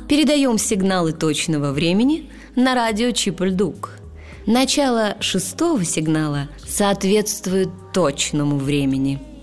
передаем сигналы точного времени на радио Чип-Эль-Дук. Начало 6-го сигнала соответствует точному времени.